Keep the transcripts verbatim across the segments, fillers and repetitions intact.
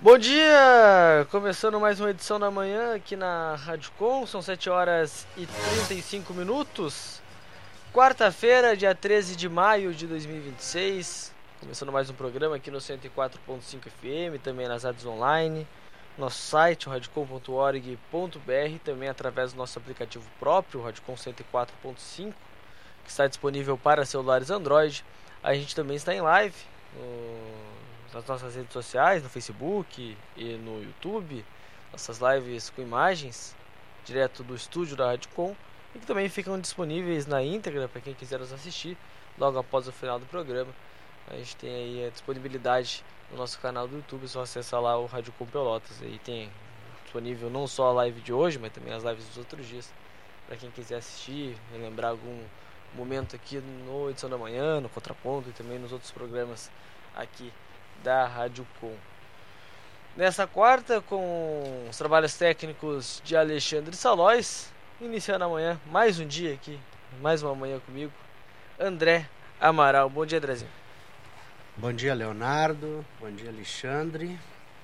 Bom dia! Começando mais uma edição da manhã aqui na Rádio Com, são sete horas e trinta e cinco minutos. Quarta-feira, dia treze de maio de dois mil e vinte e seis. Começando mais um programa aqui no cento e quatro ponto cinco F M, também nas rádios online. Nosso site, o radiocom ponto org ponto b r, também através do nosso aplicativo próprio, o Radiocom cento e quatro ponto cinco, que está disponível para celulares Android. A gente também está em live no... nas nossas redes sociais, no Facebook e no YouTube, nossas lives com imagens, direto do estúdio da Rádio Com, e que também ficam disponíveis na íntegra para quem quiser nos assistir logo após o final do programa. A gente tem aí a disponibilidade no nosso canal do YouTube, é só acessar lá o Rádio Com Pelotas. Aí tem disponível não só a live de hoje, mas também as lives dos outros dias, para quem quiser assistir, relembrar algum momento aqui no Edição da Manhã, no Contraponto e também nos outros programas aqui da Rádio Com. Nessa quarta, com os trabalhos técnicos de Alexandre Salóis, iniciando amanhã, mais um dia aqui, mais uma manhã comigo, André Amaral. Bom dia, Andrezinho. Bom dia, Leonardo. Bom dia, Alexandre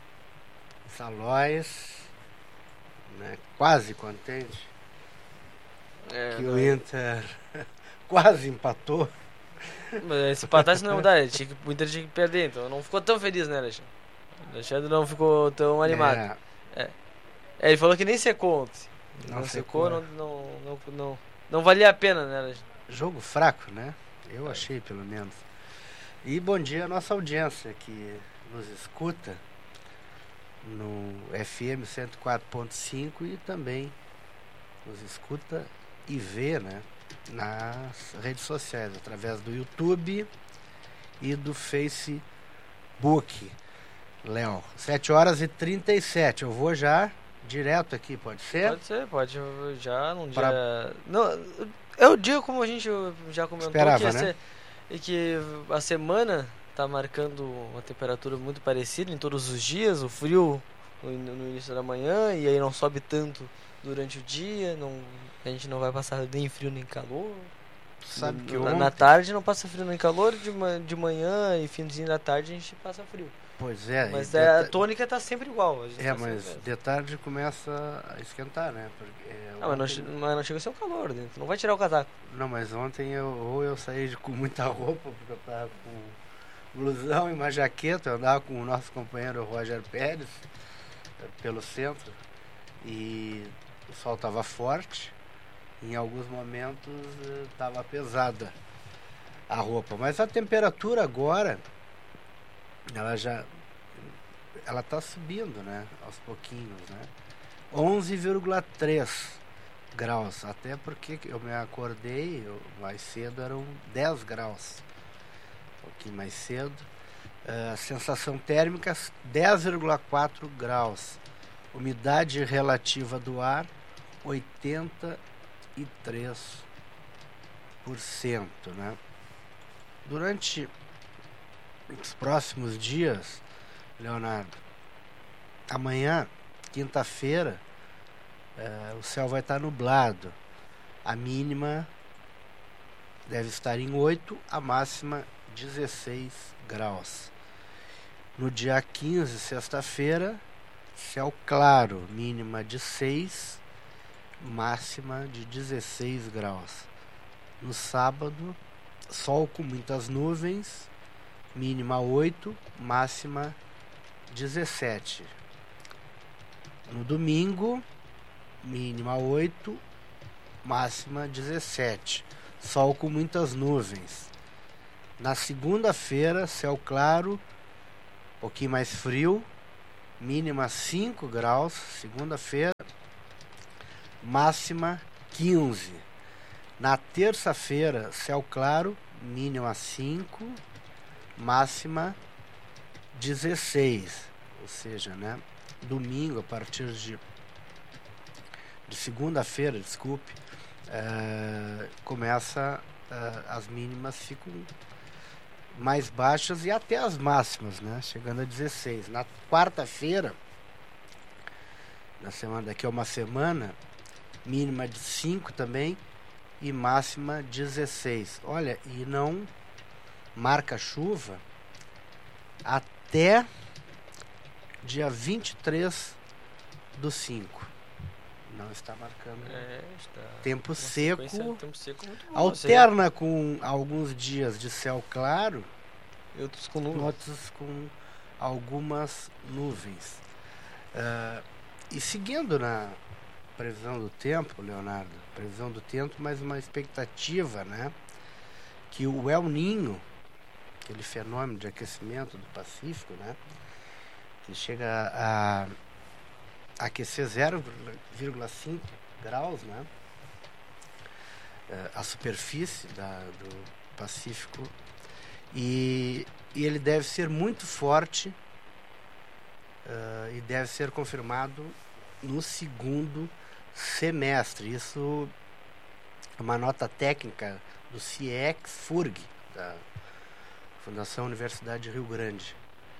Salóis, né? Quase contente é, que o é. Inter quase empatou. Mas se empatasse não dá, o Inter tinha que perder, então não ficou tão feliz, né, Alexandre? O Alexandre não ficou tão animado. É. É. É, ele falou que nem secou ontem. Não, não secou, não, não, não, não, não valia a pena, né, Alexandre? Jogo fraco, né? Eu é. achei, pelo menos. E bom dia à nossa audiência que nos escuta no F M cento e quatro ponto cinco e também nos escuta e vê, né, nas redes sociais, através do YouTube e do Facebook. Léo, sete horas e trinta e sete. Eu vou já direto aqui, pode ser? Pode ser, pode já num pra... dia. Não, é o dia como a gente já comentou. Esperava, que ia né? ser, e que a semana tá marcando uma temperatura muito parecida em todos os dias, o frio no, no início da manhã, e aí não sobe tanto durante o dia, não, a gente não vai passar nem frio nem calor. Sabe que na, ontem... na tarde não passa frio nem calor, de, de manhã e finzinho da tarde a gente passa frio. Pois é. Mas é, a tônica tá sempre igual. É, tá mas sempre... de tarde começa a esquentar, né? Porque, é, não, ontem... mas, não, mas não chega a ser o calor dentro, não vai tirar o casaco. Não, mas ontem eu, ou eu saí com muita roupa, porque eu tava com blusão e uma jaqueta, eu andava com o nosso companheiro Roger Pérez pelo centro e o sol estava forte, em alguns momentos estava pesada a roupa, mas a temperatura agora ela já ela está subindo, né, aos pouquinhos, né, onze vírgula três graus, até porque eu me acordei eu, mais cedo, eram dez graus, um pouquinho mais cedo. Uh, sensação térmica dez vírgula quatro graus, umidade relativa do ar oitenta e três por cento, né? Durante os próximos dias, Leonardo, amanhã, quinta-feira, uh, o céu vai estar nublado, a mínima deve estar em oito, a máxima dezesseis graus. No dia quinze, sexta-feira, céu claro, mínima de seis, máxima de dezesseis graus. No sábado, sol com muitas nuvens, mínima oito, máxima dezessete. No domingo, mínima oito, máxima dezessete. Sol com muitas nuvens. Na segunda-feira, céu claro, um pouquinho mais frio, mínima cinco graus, segunda-feira, máxima quinze. Na terça-feira, céu claro, mínima cinco, máxima dezesseis. Ou seja, né, domingo, a partir de, de segunda-feira, desculpe, uh, começa, uh, as mínimas ficam mais baixas e até as máximas, né? Chegando a dezesseis. Na quarta-feira, na semana daqui a uma semana, mínima de cinco também e máxima dezesseis. Olha, e não marca chuva até dia vinte e três do cinco. Não está marcando. É, está tempo seco. Tempo seco muito bom, alterna assim, com alguns dias de céu claro e outros com nuvens. Outros com algumas nuvens. Uh, e seguindo na previsão do tempo, Leonardo, previsão do tempo, mas uma expectativa, né? Que o El Niño, aquele fenômeno de aquecimento do Pacífico, né? Que chega a aquecer zero vírgula cinco graus, né? A superfície da, do Pacífico, e, e ele deve ser muito forte uh, e deve ser confirmado no segundo semestre. Isso é uma nota técnica do CIEX-FURG, da Fundação Universidade de Rio Grande,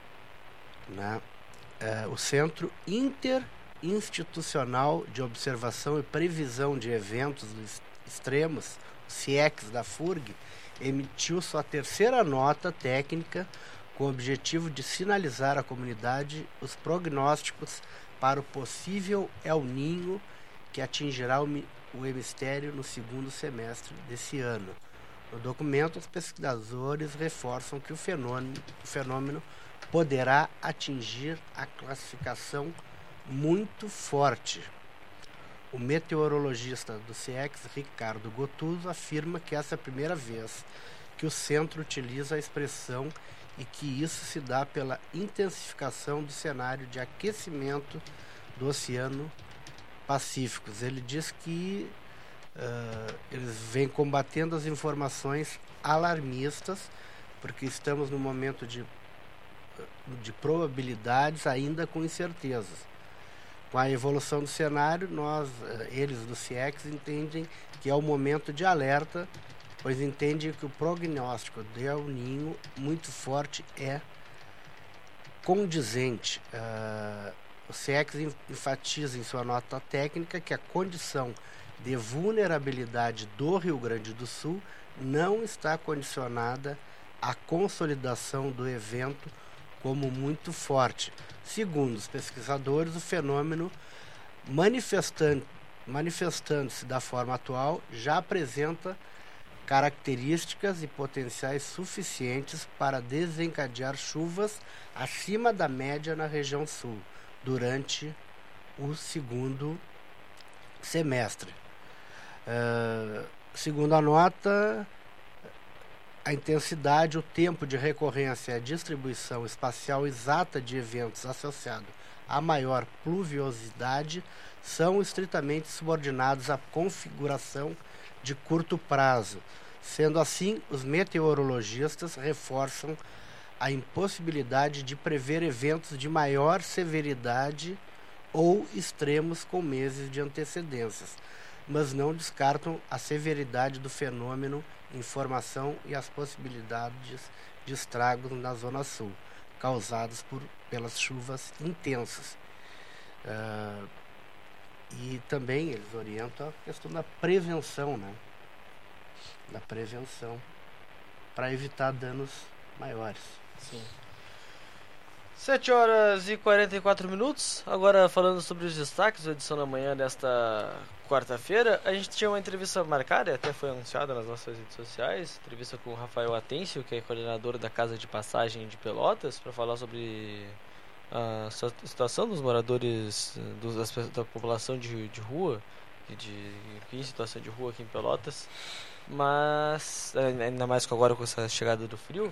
né? Uh, o Centro Interinstitucional de Observação e Previsão de Eventos Extremos, o CIEX da FURG, emitiu sua terceira nota técnica com o objetivo de sinalizar à comunidade os prognósticos para o possível El Niño que atingirá o, o hemisfério no segundo semestre desse ano. No documento, os pesquisadores reforçam que o fenômeno, o fenômeno poderá atingir a classificação muito forte. O meteorologista do CIEX, Ricardo Gottuso, afirma que essa é a primeira vez que o centro utiliza a expressão e que isso se dá pela intensificação do cenário de aquecimento do Oceano Pacífico. Ele diz que uh, eles vêm combatendo as informações alarmistas, porque estamos num momento de, de probabilidades ainda com incertezas. Com a evolução do cenário, nós, eles do CIEX entendem que é o momento de alerta, pois entendem que o prognóstico de El Niño muito forte é condizente. Uh, o CIEX enfatiza em sua nota técnica que a condição de vulnerabilidade do Rio Grande do Sul não está condicionada à consolidação do evento como muito forte. Segundo os pesquisadores, o fenômeno manifestando, manifestando-se da forma atual já apresenta características e potenciais suficientes para desencadear chuvas acima da média na região sul durante o segundo semestre. Uh, segundo a nota, a intensidade, o tempo de recorrência e a distribuição espacial exata de eventos associados à maior pluviosidade são estritamente subordinados à configuração de curto prazo. Sendo assim, os meteorologistas reforçam a impossibilidade de prever eventos de maior severidade ou extremos com meses de antecedências, mas não descartam a severidade do fenômeno em formação e as possibilidades de estragos na Zona Sul, causados por, pelas chuvas intensas. Uh, e também eles orientam a questão da prevenção, né? Da prevenção para evitar danos maiores. Sim. sete horas e quarenta e quatro minutos. Agora falando sobre os destaques da edição da manhã desta quarta-feira, a gente tinha uma entrevista marcada, até foi anunciada nas nossas redes sociais, entrevista com o Rafael Atencio, que é coordenador da Casa de Passagem de Pelotas, para falar sobre a situação dos moradores, dos, da população de, de rua, de, em situação de rua aqui em Pelotas, mas ainda mais que agora com essa chegada do frio.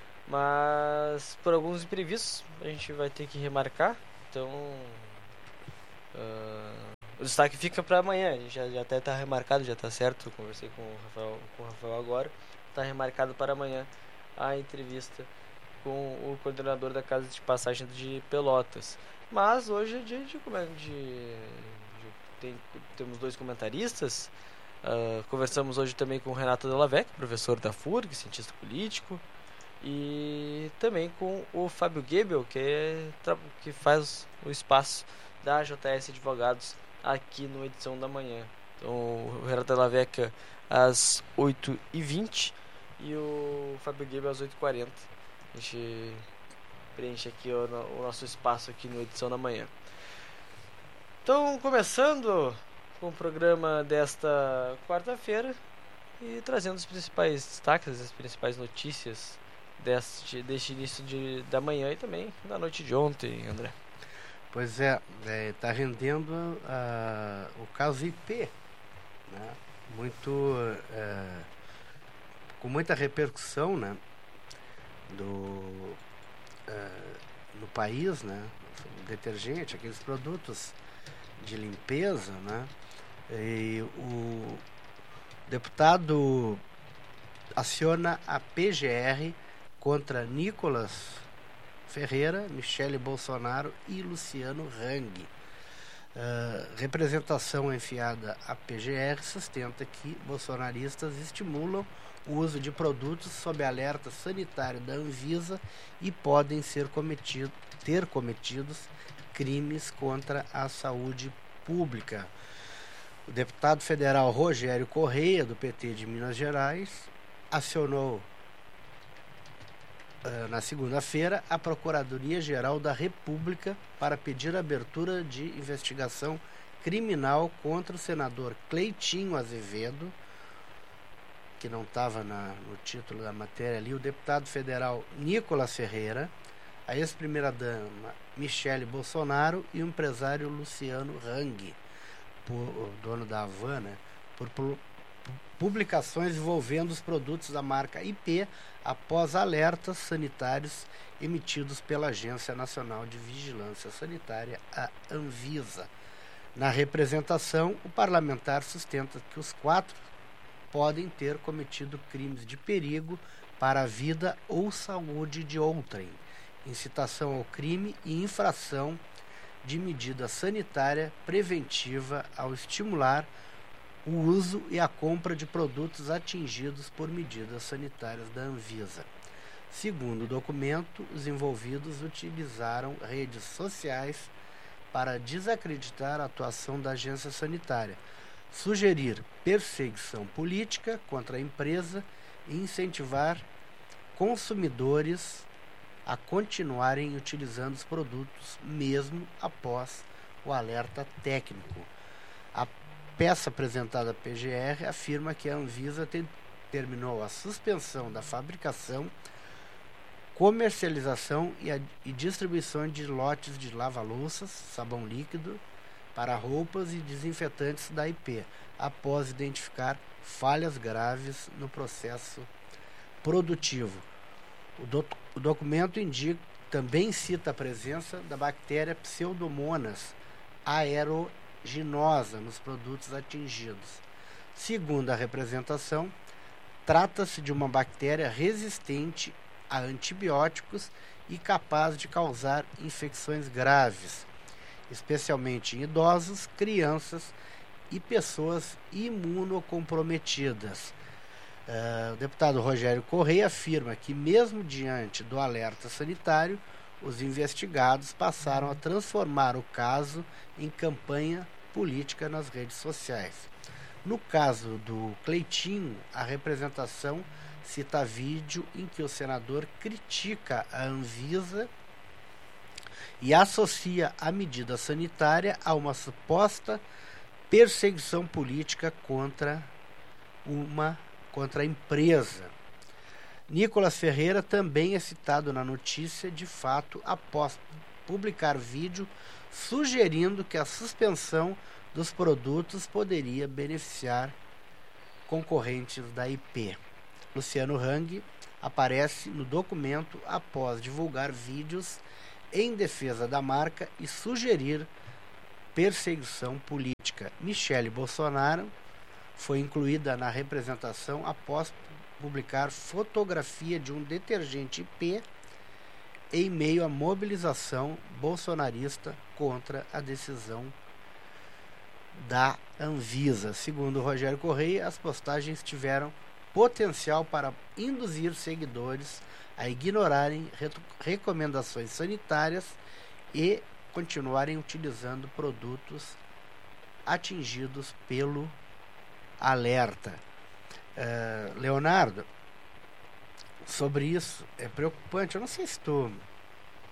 Mas por alguns imprevistos a gente vai ter que remarcar. Então uh, o destaque fica para amanhã. A gente já, já até está remarcado, já está certo. Eu conversei com o Rafael, com o Rafael agora. Está remarcado para amanhã a entrevista com o coordenador da Casa de Passagem de Pelotas. Mas hoje é dia de, de, de tem, temos dois comentaristas. Uh, conversamos hoje também com o Renato Delavec, professor da FURG, cientista político. E também com o Fábio Gebel, que, é, que faz o espaço da J S Advogados aqui no Edição da Manhã. Então o Renato Delavec às oito e vinte e o Fábio Gebel às oito e quarenta. A gente preenche aqui o, o nosso espaço aqui no Edição da Manhã. Então, começando com o programa desta quarta-feira e trazendo os principais destaques, as principais notícias deste, deste início de, da manhã e também da noite de ontem, André. Pois é, está é, rendendo uh, o caso I P, né? Muito, é, com muita repercussão, né? Do, é, no país, né? O detergente, aqueles produtos de limpeza, né? E o deputado aciona a P G R contra Nicolas Ferreira, Michele Bolsonaro e Luciano Hang. Uh, representação enfiada à P G R sustenta que bolsonaristas estimulam o uso de produtos sob alerta sanitário da Anvisa e podem ser cometido, ter cometidos crimes contra a saúde pública. O deputado federal Rogério Correia, do P T de Minas Gerais, acionou uh, na segunda-feira a Procuradoria-Geral da República para pedir a abertura de investigação criminal contra o senador Cleitinho Azevedo, que não estava no título da matéria ali, o deputado federal Nicolas Ferreira, a ex-primeira-dama Michele Bolsonaro e o empresário Luciano Hang, por, o dono da Havan, né, por, por publicações envolvendo os produtos da marca I P após alertas sanitários emitidos pela Agência Nacional de Vigilância Sanitária, a Anvisa. Na representação, o parlamentar sustenta que os quatro podem ter cometido crimes de perigo para a vida ou saúde de outrem, incitação ao crime e infração de medida sanitária preventiva ao estimular o uso e a compra de produtos atingidos por medidas sanitárias da Anvisa. Segundo o documento, os envolvidos utilizaram redes sociais para desacreditar a atuação da agência sanitária, sugerir perseguição política contra a empresa e incentivar consumidores a continuarem utilizando os produtos mesmo após o alerta técnico. A peça apresentada à P G R afirma que a Anvisa te- terminou a suspensão da fabricação, comercialização e, a, e distribuição de lotes de lava-louças, sabão líquido para roupas e desinfetantes da I P, após identificar falhas graves no processo produtivo. O, do, o documento indica, também cita a presença da bactéria Pseudomonas aeruginosa nos produtos atingidos. Segundo a representação, trata-se de uma bactéria resistente a antibióticos e capaz de causar infecções graves, especialmente em idosos, crianças e pessoas imunocomprometidas. Uh, o deputado Rogério Correia afirma que, mesmo diante do alerta sanitário, os investigados passaram a transformar o caso em campanha política nas redes sociais. No caso do Cleitinho, a representação cita vídeo em que o senador critica a Anvisa e associa a medida sanitária a uma suposta perseguição política contra uma contra a empresa. Nicolas Ferreira também é citado na notícia, de fato, após publicar vídeo sugerindo que a suspensão dos produtos poderia beneficiar concorrentes da I P. Luciano Hang aparece no documento após divulgar vídeos em defesa da marca e sugerir perseguição política. Michele Bolsonaro foi incluída na representação após publicar fotografia de um detergente I P em meio à mobilização bolsonarista contra a decisão da Anvisa. Segundo Rogério Correia, as postagens tiveram potencial para induzir seguidores a ignorarem recomendações sanitárias e continuarem utilizando produtos atingidos pelo alerta. Uh, Leonardo, sobre isso é preocupante. Eu não sei se tu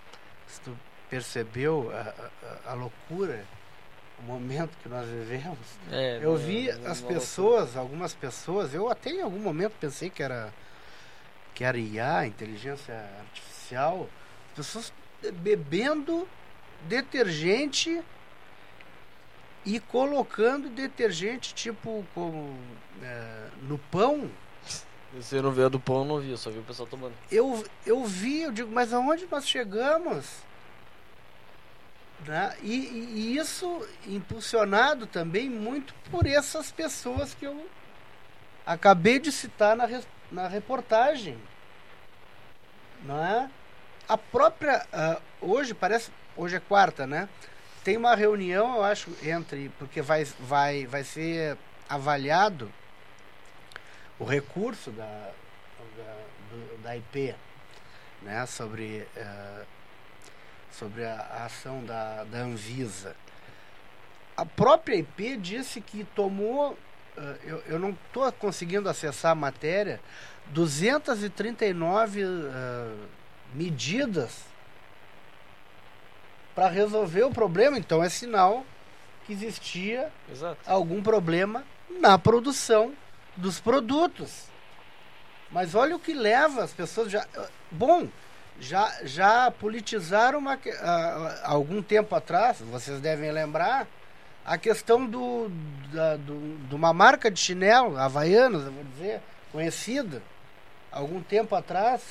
percebeu a, a, a loucura, o momento que nós vivemos. É, eu não, vi não, as não pessoas, loucura. algumas pessoas, eu até em algum momento pensei que era, que era I A, inteligência artificial, as pessoas bebendo detergente e colocando detergente tipo como, é, no pão. Você não vê a do pão, eu não vi, eu só vi o pessoal tomando. Eu, eu vi, eu digo, mas aonde nós chegamos? Né? E, e isso impulsionado também muito por essas pessoas que eu acabei de citar na, na reportagem. Não é? A própria, uh, hoje parece, hoje é quarta, né? Tem uma reunião, eu acho, entre, porque vai, vai, vai ser avaliado o recurso da, da, do, da I P, né? Sobre, uh, sobre a, a ação da, da Anvisa. A própria I P disse que tomou, uh, eu, eu não estou conseguindo acessar a matéria, duzentas e trinta e nove uh, medidas para resolver o problema. Então é sinal que existia Exato. algum problema na produção dos produtos. Mas olha o que leva as pessoas já, bom, já já politizaram uma, uh, algum tempo atrás, vocês devem lembrar, a questão do, da, do de uma marca de chinelo, Havaianas, eu vou dizer, conhecida algum tempo atrás,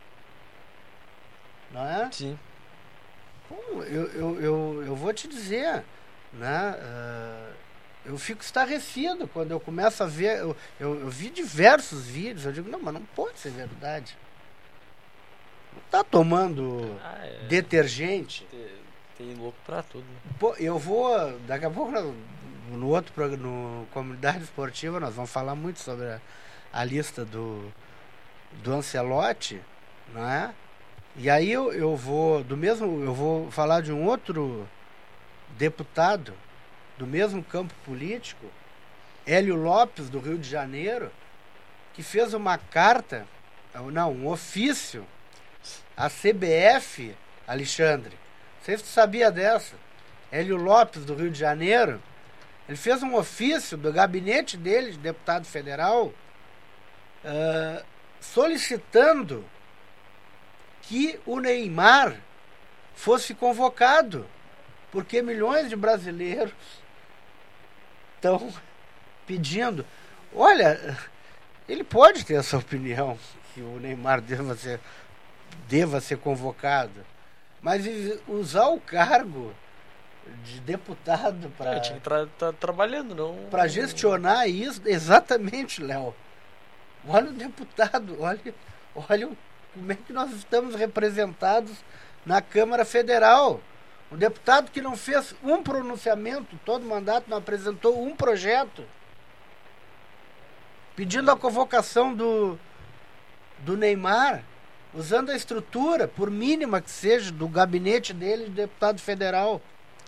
não é? Sim. Bom, eu, eu, eu, eu vou te dizer, né? Uh, eu fico estarrecido quando eu começo a ver. Eu, eu, eu vi diversos vídeos, eu digo, não, mas não pode ser verdade. Não tá tomando ah, é. detergente. Tem, tem louco pra tudo, né? Pô, eu vou, daqui a pouco, no, no outro programa, no Comunidade Esportiva, nós vamos falar muito sobre a, a lista do, do Ancelotti, não é? E aí eu, eu vou do mesmo, eu vou falar de um outro deputado do mesmo campo político, Hélio Lopes, do Rio de Janeiro, que fez uma carta, não, um ofício à C B F, Alexandre. Não sei se tu sabia dessa. Hélio Lopes, do Rio de Janeiro, ele fez um ofício do gabinete dele, de deputado federal, uh, solicitando que o Neymar fosse convocado, porque milhões de brasileiros estão pedindo. Olha, ele pode ter essa opinião, que o Neymar deva ser, deva ser convocado, mas usar o cargo de deputado para... É, tinha que estar tra- trabalhando, não... Para gestionar isso, exatamente, Léo. Olha o deputado, olha, olha o como é que nós estamos representados na Câmara Federal. Um deputado que não fez um pronunciamento, todo mandato não apresentou um projeto, pedindo a convocação do, do Neymar, usando a estrutura, por mínima que seja, do gabinete dele de deputado federal.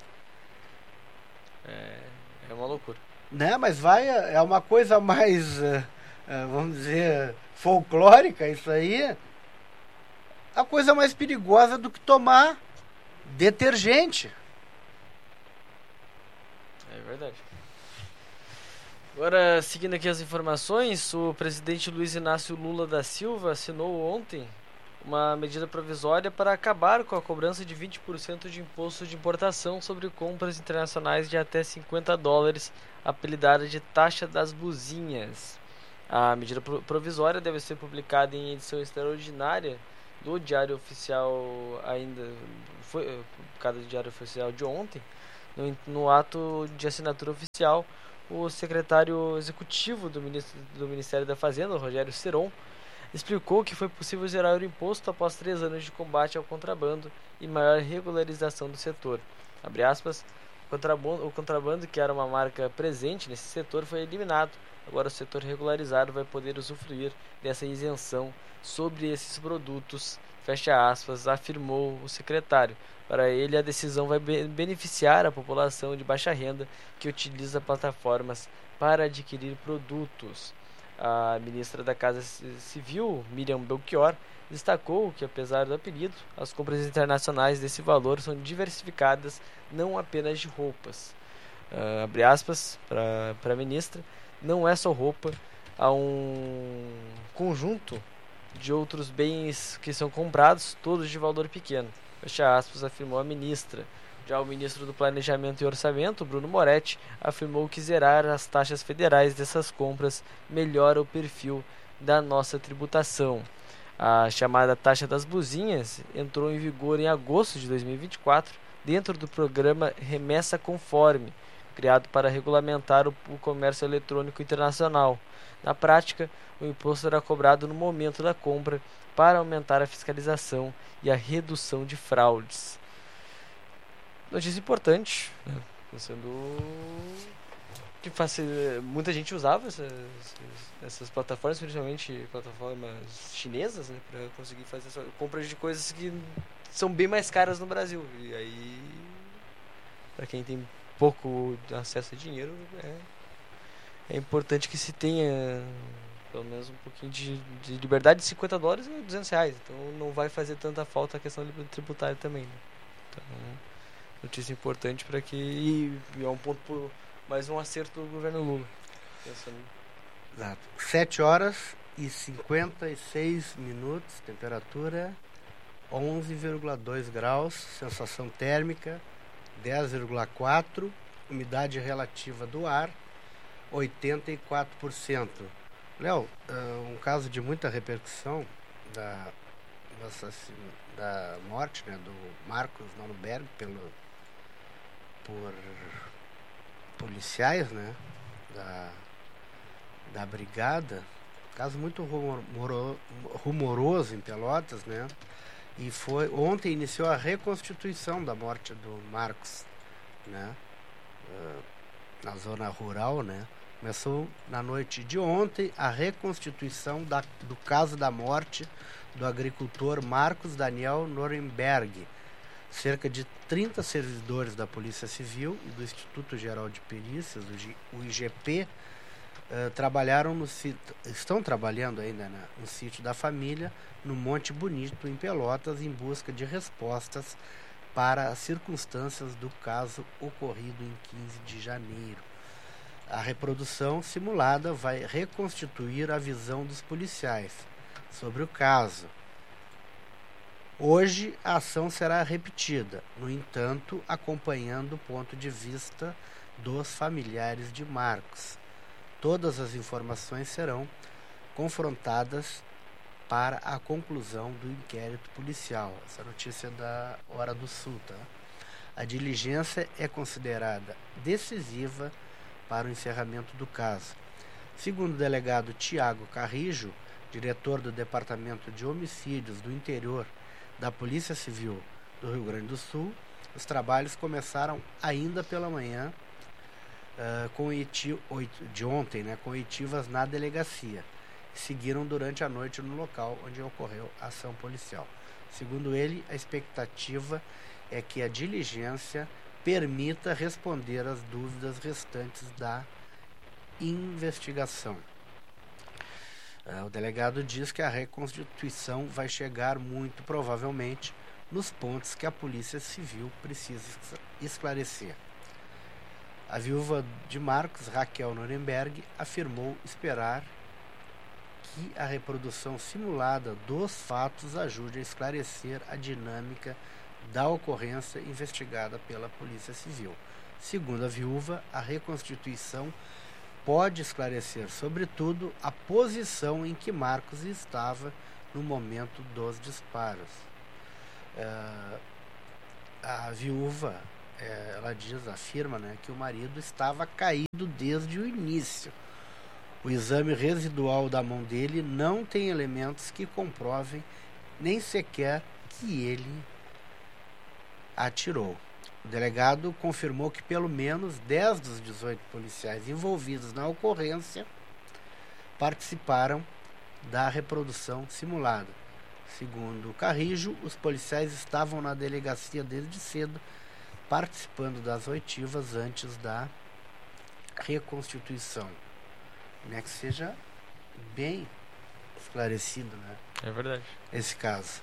É, é uma loucura. Né? Mas vai, é uma coisa mais, uh, uh, vamos dizer, folclórica isso aí. A coisa mais perigosa do que tomar detergente. É verdade. Agora, seguindo aqui as informações, o presidente Luiz Inácio Lula da Silva assinou ontem uma medida provisória para acabar com a cobrança de vinte por cento de imposto de importação sobre compras internacionais de até cinquenta dólares, apelidada de taxa das buzinhas. A medida provisória deve ser publicada em edição extraordinária do Diário Oficial, ainda foi publicado no Diário Oficial de ontem, no, no ato de assinatura oficial. O secretário executivo do, ministro, do Ministério da Fazenda, Rogério Ceron, explicou que foi possível zerar o imposto após três anos de combate ao contrabando e maior regularização do setor. Abre aspas, o contrabando, o contrabando, que era uma marca presente nesse setor, foi eliminado. Agora o setor regularizado vai poder usufruir dessa isenção sobre esses produtos, fecha aspas, afirmou o secretário. Para ele, a decisão vai beneficiar a população de baixa renda que utiliza plataformas para adquirir produtos. A ministra da Casa Civil, Miriam Belchior, destacou que, apesar do apelido, as compras internacionais desse valor são diversificadas, não apenas de roupas. Uh, abre aspas para a ministra, não é só roupa, há um conjunto de outros bens que são comprados, todos de valor pequeno. Fecha aspas, afirmou a ministra. Já o ministro do Planejamento e Orçamento, Bruno Moretti, afirmou que zerar as taxas federais dessas compras melhora o perfil da nossa tributação. A chamada taxa das buzinhas entrou em vigor em agosto de dois mil e vinte e quatro, dentro do programa Remessa Conforme, criado para regulamentar o, o comércio eletrônico internacional. Na prática, o imposto era cobrado no momento da compra para aumentar a fiscalização e a redução de fraudes. Notícia importante, né? Pensando que faz, muita gente usava essas, essas plataformas, principalmente plataformas chinesas, né, para conseguir fazer essa, compras de coisas que são bem mais caras no Brasil. E aí, para quem tem pouco acesso a dinheiro, é, é importante que se tenha pelo menos um pouquinho de, de liberdade. De cinquenta dólares e duzentos reais, então não vai fazer tanta falta a questão tributária também, né? Então, notícia importante para que, e é um ponto por, mais um acerto do governo Lula. Pensando. Exato. sete horas e cinquenta e seis minutos, temperatura onze vírgula dois graus, sensação térmica dez vírgula quatro, umidade relativa do ar oitenta e quatro por cento. Léo, um caso de muita repercussão da, da morte, né, do Marcos Nonneberg pelo, por policiais, né, da, da brigada, caso muito rumoro, rumoroso em Pelotas, né, e foi, ontem iniciou a reconstituição da morte do Marcos, né, na zona rural, né. Começou na noite de ontem a reconstituição da, do caso da morte do agricultor Marcos Daniel Nonneberg. Cerca de trinta servidores da Polícia Civil e do Instituto Geral de Perícias, o I G P, uh, trabalharam no sítio, estão trabalhando ainda, né, no sítio da família, no Monte Bonito, em Pelotas, em busca de respostas para as circunstâncias do caso ocorrido em quinze de janeiro. A reprodução simulada vai reconstituir a visão dos policiais sobre o caso. Hoje a ação será repetida, no entanto, acompanhando o ponto de vista dos familiares de Marcos. Todas as informações serão confrontadas para a conclusão do inquérito policial. Essa notícia é da Hora do Sul, tá? A diligência é considerada decisiva para o encerramento do caso. Segundo o delegado Tiago Carrijo, diretor do Departamento de Homicídios do Interior da Polícia Civil do Rio Grande do Sul, os trabalhos começaram ainda pela manhã uh, com oiti- oito, de ontem, né, com oitivas na delegacia, e seguiram durante a noite no local onde ocorreu a ação policial. Segundo ele, a expectativa é que a diligência permita responder às dúvidas restantes da investigação. Uh, o delegado diz que a reconstituição vai chegar muito provavelmente nos pontos que a Polícia Civil precisa esclarecer. A viúva de Marcos, Raquel Nonneberg, afirmou esperar que a reprodução simulada dos fatos ajude a esclarecer a dinâmica da ocorrência investigada pela Polícia Civil. Segundo a viúva, a reconstituição pode esclarecer, sobretudo, a posição em que Marcos estava no momento dos disparos. Uh, a viúva, é, ela diz, afirma, né, que o marido estava caído desde o início. O exame residual da mão dele não tem elementos que comprovem nem sequer que ele atirou. O delegado confirmou que pelo menos dez dos dezoito policiais envolvidos na ocorrência participaram da reprodução simulada. Segundo Carrijo, os policiais estavam na delegacia desde cedo, participando das oitivas antes da reconstituição. Não é que seja bem esclarecido, né? É verdade. Esse caso.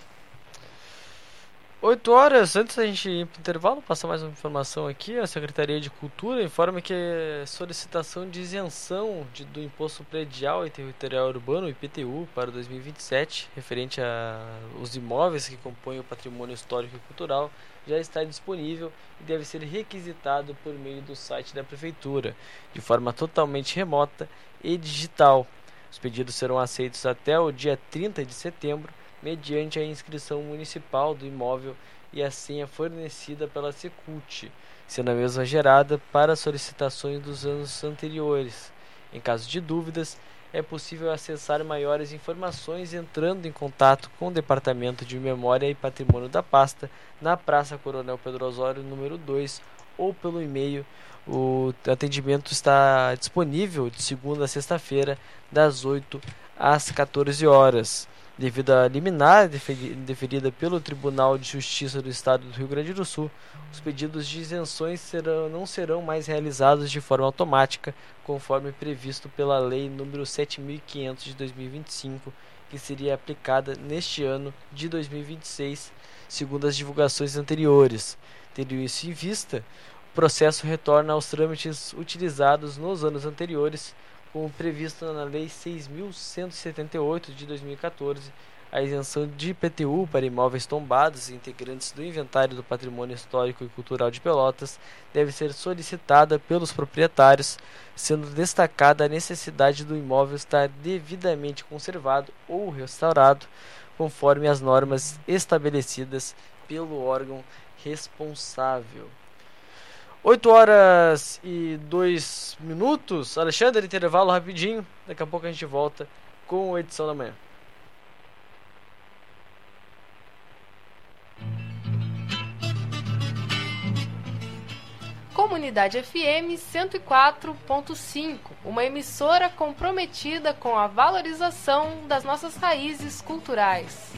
oito horas, antes da gente ir para o intervalo, passar mais uma informação aqui. A Secretaria de Cultura informa que a solicitação de isenção de, do Imposto Predial e Territorial Urbano, I P T U, para dois mil e vinte e sete, referente aos imóveis que compõem o patrimônio histórico e cultural, já está disponível e deve ser requisitado por meio do site da Prefeitura, de forma totalmente remota e digital. Os pedidos serão aceitos até o dia trinta de setembro, mediante a inscrição municipal do imóvel e a senha fornecida pela Secult, sendo a mesma gerada para solicitações dos anos anteriores. Em caso de dúvidas, é possível acessar maiores informações entrando em contato com o Departamento de Memória e Patrimônio da pasta na Praça Coronel Pedro Osório, número dois, ou pelo e-mail. O atendimento está disponível de segunda a sexta-feira, das oito às quatorze horas. Devido à liminar deferida pelo Tribunal de Justiça do Estado do Rio Grande do Sul, os pedidos de isenções serão, não serão mais realizados de forma automática, conforme previsto pela Lei número sete mil e quinhentos de dois mil e vinte e cinco, que seria aplicada neste ano de dois mil e vinte e seis, segundo as divulgações anteriores. Tendo isso em vista, o processo retorna aos trâmites utilizados nos anos anteriores, como previsto na Lei seis mil cento e setenta e oito de dois mil e quatorze, a isenção de I P T U para imóveis tombados e integrantes do inventário do patrimônio histórico e cultural de Pelotas deve ser solicitada pelos proprietários, sendo destacada a necessidade do imóvel estar devidamente conservado ou restaurado, conforme as normas estabelecidas pelo órgão responsável. oito horas e dois minutos. Alexandre, intervalo rapidinho. Daqui a pouco a gente volta com a edição da manhã. Comunidade F M cento e quatro ponto cinco, uma emissora comprometida com a valorização das nossas raízes culturais.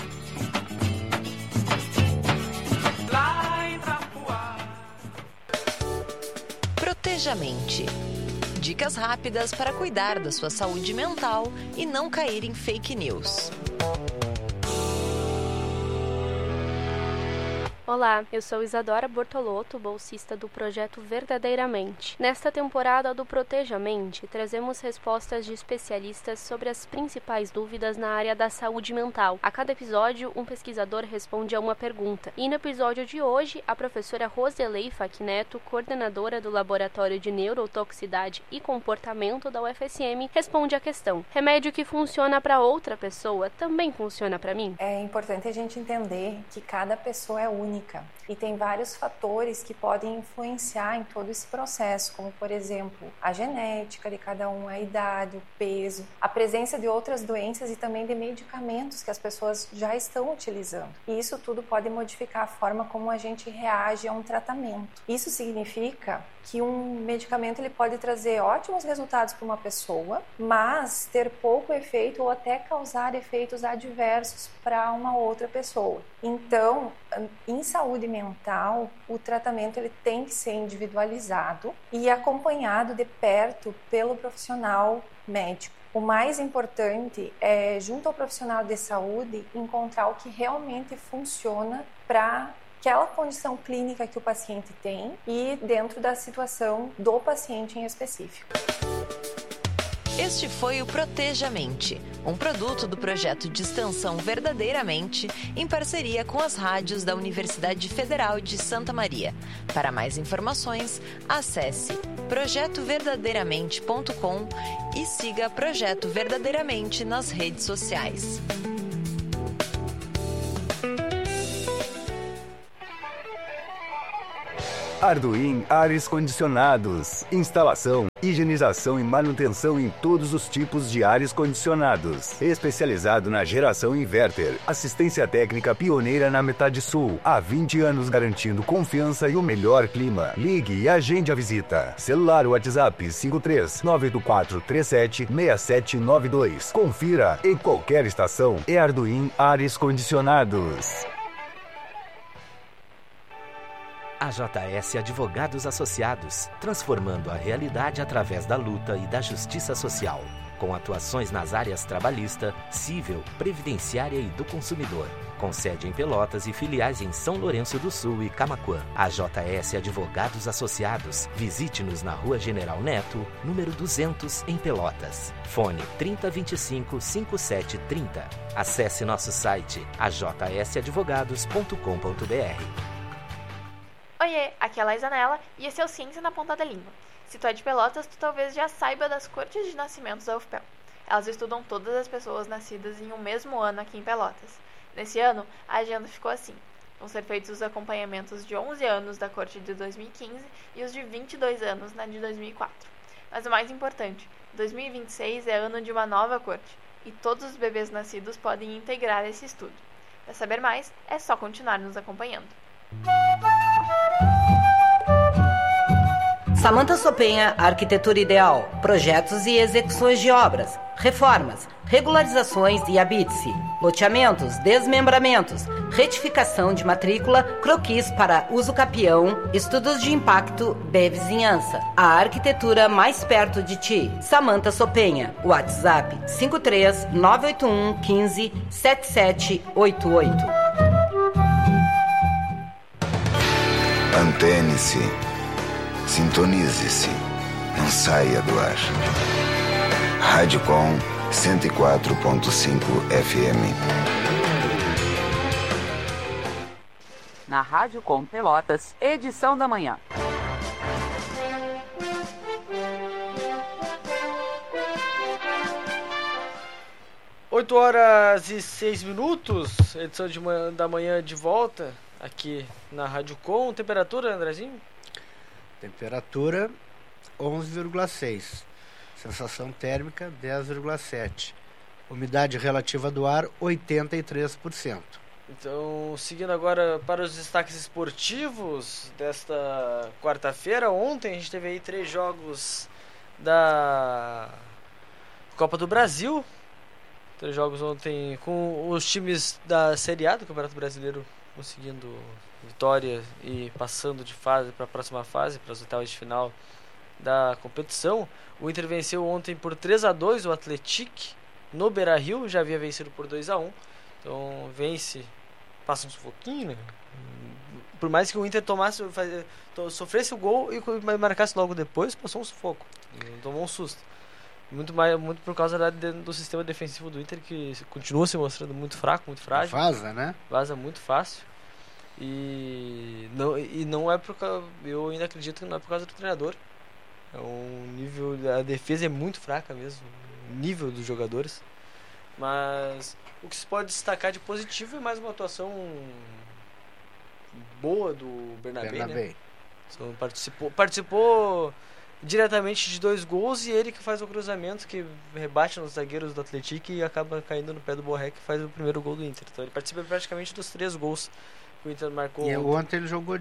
Proteja a mente. Dicas rápidas para cuidar da sua saúde mental e não cair em fake news. Olá, eu sou Isadora Bortolotto, bolsista do projeto Verdadeiramente. Nesta temporada do Proteja a Mente, trazemos respostas de especialistas sobre as principais dúvidas na área da saúde mental. A cada episódio, um pesquisador responde a uma pergunta. E no episódio de hoje, a professora Roselei Facneto, coordenadora do Laboratório de Neurotoxicidade e Comportamento da U F S M, responde a questão: remédio que funciona para outra pessoa também funciona para mim? É importante a gente entender que cada pessoa é única e tem vários fatores que podem influenciar em todo esse processo, como por exemplo a genética de cada um, a idade, o peso, a presença de outras doenças e também de medicamentos que as pessoas já estão utilizando. E isso tudo pode modificar a forma como a gente reage a um tratamento. Isso significa que um medicamento ele pode trazer ótimos resultados para uma pessoa, mas ter pouco efeito ou até causar efeitos adversos para uma outra pessoa. Então, em saúde mental, o tratamento ele tem que ser individualizado e acompanhado de perto pelo profissional médico. O mais importante é, junto ao profissional de saúde, encontrar o que realmente funciona para aquela condição clínica que o paciente tem e dentro da situação do paciente em específico. Este foi o Proteja a Mente, um produto do projeto de extensão Verdadeiramente, em parceria com as rádios da Universidade Federal de Santa Maria. Para mais informações, acesse projeto verdadeiramente ponto com e siga Projeto Verdadeiramente nas redes sociais. Arduin Ares Condicionados. Instalação, higienização e manutenção em todos os tipos de ares condicionados. Especializado na geração inverter. Assistência técnica pioneira na metade sul. Há vinte anos garantindo confiança e o melhor clima. Ligue e agende a visita. Celular WhatsApp cinco três nove oito quatro três sete seis sete nove dois. Confira em qualquer estação. É Arduin Ares Condicionados. A J S Advogados Associados, transformando a realidade através da luta e da justiça social. com atuações nas áreas trabalhista, civil, previdenciária e do consumidor. Com sede em Pelotas e filiais em São Lourenço do Sul e Camaquã. A J S Advogados Associados. Visite-nos na Rua General Neto, número duzentos, em Pelotas. Fone trinta, vinte e cinco, cinquenta e sete, trinta. Acesse nosso site a j s advogados ponto com ponto b r. Oiê, aqui é a Laís Anela e esse é o Ciência na Ponta da Língua. Se tu é de Pelotas, tu talvez já saiba das cortes de nascimentos da U F P E L. Elas estudam todas as pessoas nascidas em um mesmo ano aqui em Pelotas. Nesse ano, a agenda ficou assim. Vão ser feitos os acompanhamentos de onze anos da corte de dois mil e quinze e os de vinte e dois anos na de dois mil e quatro. Mas o mais importante, dois mil e vinte e seis é ano de uma nova corte e todos os bebês nascidos podem integrar esse estudo. Para saber mais, é só continuar nos acompanhando. Samanta Sopenha, Arquitetura Ideal, projetos e execuções de obras, reformas, regularizações e habite-se, loteamentos, desmembramentos, retificação de matrícula, croquis para uso capião, estudos de impacto de vizinhança. A arquitetura mais perto de ti. Samanta Sopenha, WhatsApp cinco três nove oito um, um cinco, sete sete oito oito. Antene-se. Sintonize-se, não saia do ar. Rádio Com cento e quatro ponto cinco F M. Na Rádio Com Pelotas, edição da manhã. oito horas e seis minutos, edição de manhã, da manhã de volta aqui na Rádio Com. Temperatura, Andrezinho? Temperatura onze vírgula seis, sensação térmica dez vírgula sete, umidade relativa do ar oitenta e três por cento. Então, seguindo agora para os destaques esportivos desta quarta-feira. Ontem a gente teve aí três jogos da Copa do Brasil. Três jogos ontem com os times da Série A do Campeonato Brasileiro conseguindo vitória e passando de fase para a próxima fase, para as oitavas de final da competição. O Inter venceu ontem por três a dois o Atlético no Beira-Rio, já havia vencido por dois a um. Então vence, passa um sufoquinho, né? Por mais que o Inter tomasse, faz, to, sofresse o gol e marcasse logo depois, passou um sufoco, tomou um susto. Muito, mais, muito por causa da, do sistema defensivo do Inter, que continua se mostrando muito fraco, muito frágil. Vaza, né? Vaza muito fácil. E não, e não é por causa, eu ainda acredito que não é por causa do treinador. É um nível, a defesa é muito fraca mesmo, o nível dos jogadores. Mas o que se pode destacar de positivo é mais uma atuação boa do Bernabé, Bernabé. né? Então, participou, participou diretamente de dois gols, e ele que faz o cruzamento que rebate nos zagueiros do Atlético e acaba caindo no pé do Borré, que faz o primeiro gol do Inter. Então ele participa praticamente dos três gols que o Inter marcou. E ontem ele jogou